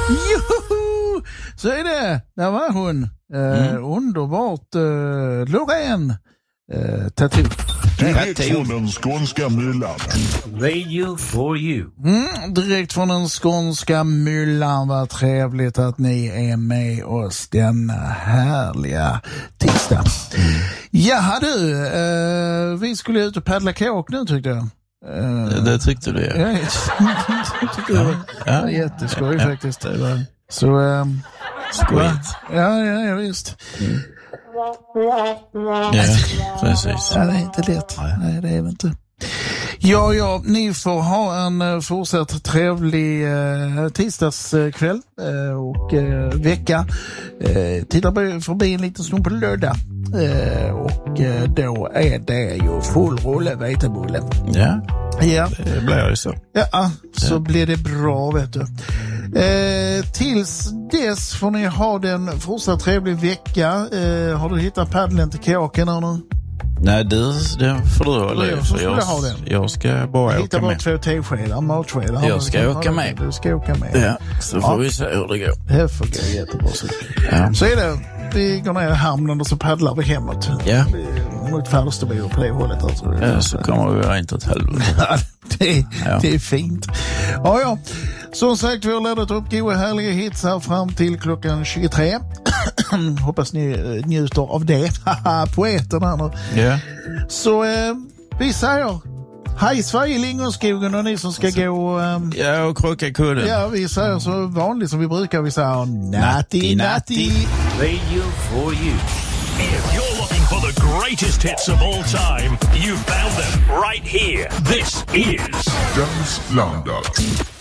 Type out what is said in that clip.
Joho! Så är det. Där var hon. Underbart. Loreen. Tattoo. Direkt från den skånska myllan. Radio for you. Direkt från den skånska myllan. Vad trevligt att ni är med oss denna härliga tisdag. Jaha du, vi skulle ut och paddla kåk nu tyckte jag. Det tyckte du, ja. Jag tycker det var jätteskoj faktiskt. Så, skojigt. Ja, visst. Ja, precis. Ja, det är inte lätt. Nej, det är det inte. Ja, ni får ha en fortsatt trevlig tisdagskväll och vecka. Titta förbi en liten stund på lördag. Och då är det ju full rulle vetebulle. Ja, ja, det blir ju så. Ja, så blir det bra, vet du. Tills dess får ni ha den fortsatt trevlig vecka. Har du hittat paddeln till kåken nu? Nej, det får du hålla i. Jag ska bara hitta åka bara med. 2 teskedar, matskedar. Jag ska åka med. Du ska åka med. Ja, så får vi se hur det går. Det får gå jättebra. Så är det. Vi går ner i hamnen och så paddlar vi hemåt. Ja. Mot Falsterbo på det hållet. Alltså. Ja, så kommer vi inte ett helvete. Det är fint. Ja. Som sagt, vi har laddat upp goda härliga hits här fram till klockan 23. Hoppas ni njuter av det. Poeten här nu. Ja. Så vi säger hej Sverige, lingonskogen och ni som ska gå... ja, och krocka kudden. Ja, vi säger så vanligt som vi brukar. Vi säger natti. Radio for you. If you're looking for the greatest hits of all time, you found them right here. This is Dance blandat.